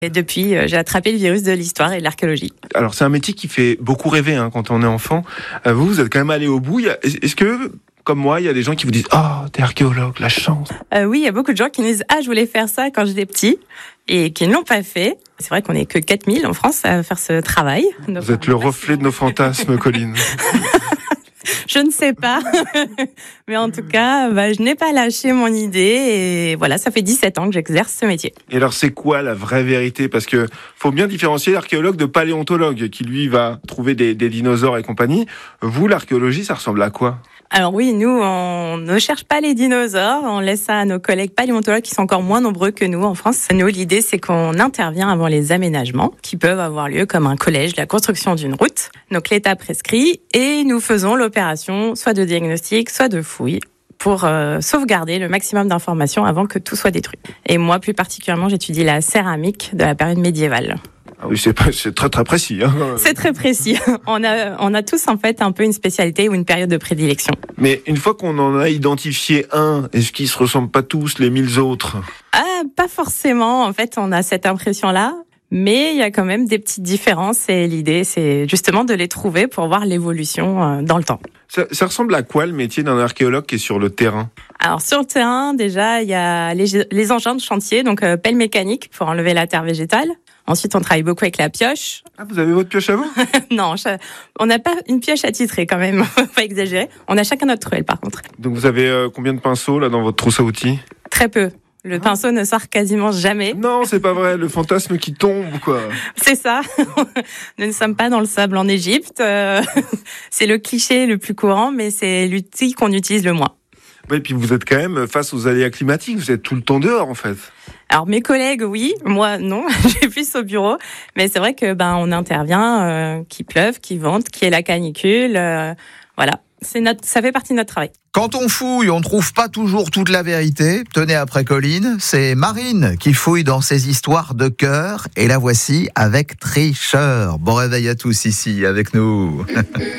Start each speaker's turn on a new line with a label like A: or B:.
A: Et depuis, j'ai attrapé le virus de l'histoire et de l'archéologie.
B: Alors c'est un métier qui fait beaucoup rêver quand on est enfant. Vous êtes quand même allé au bout. Est-ce que, comme moi, il y a des gens qui vous disent « Oh, t'es archéologue, la chance !»
A: Oui, il y a beaucoup de gens qui nous disent « Ah, je voulais faire ça quand j'étais petit » et qui ne l'ont pas fait. C'est vrai qu'on n'est que 4000 en France à faire ce travail.
B: Vous êtes le reflet de nos fantasmes, Colline.
A: Je ne sais pas, mais en tout cas, je n'ai pas lâché mon idée et voilà, ça fait 17 ans que j'exerce ce métier.
B: Et alors, c'est quoi la vraie vérité ? Parce que faut bien différencier l'archéologue de paléontologue, qui lui va trouver des dinosaures et compagnie. Vous, l'archéologie, ça ressemble à quoi ?
A: Alors oui, nous, on ne cherche pas les dinosaures, on laisse ça à nos collègues paléontologues qui sont encore moins nombreux que nous en France. Nous, l'idée, c'est qu'on intervient avant les aménagements qui peuvent avoir lieu comme un collège, la construction d'une route. Donc l'État prescrit et nous faisons l'opération soit de diagnostic, soit de fouille pour sauvegarder le maximum d'informations avant que tout soit détruit. Et moi, plus particulièrement, j'étudie la céramique de la période médiévale.
B: Ah oui, c'est très très précis.
A: C'est très précis. On a tous en fait un peu une spécialité ou une période de prédilection.
B: Mais une fois qu'on en a identifié un, est-ce qu'ils se ressemblent pas tous les 1000 autres ?
A: Pas forcément. En fait, on a cette impression-là. Mais il y a quand même des petites différences et l'idée, c'est justement de les trouver pour voir l'évolution dans le temps.
B: Ça ressemble à quoi le métier d'un archéologue qui est sur le terrain ?
A: Alors sur le terrain, déjà, il y a les engins de chantier, donc pelle mécanique pour enlever la terre végétale. Ensuite, on travaille beaucoup avec la pioche.
B: Ah, vous avez votre pioche à vous ?
A: Non, on n'a pas une pioche attitrée quand même, faut pas exagérer. On a chacun notre truelle par contre.
B: Donc vous avez combien de pinceaux là dans votre trousse à outils ?
A: Très peu. Le pinceau ne sort quasiment jamais.
B: Non, c'est pas vrai, le fantasme qui tombe, quoi.
A: C'est ça. Nous ne sommes pas dans le sable en Égypte. C'est le cliché le plus courant, mais c'est l'outil qu'on utilise le moins.
B: Oui, et puis vous êtes quand même face aux aléas climatiques, vous êtes tout le temps dehors, en fait.
A: Alors mes collègues, oui, moi non, j'ai plus au bureau, mais c'est vrai que on intervient, qu'il pleuve, qu'il vente, qu'il y ait la canicule, voilà. Ça fait partie de notre travail.
C: Quand on fouille, on ne trouve pas toujours toute la vérité. Tenez, après Colline, c'est Marine qui fouille dans ses histoires de cœur. Et la voici avec Tricheur. Bon réveil à tous ici avec nous.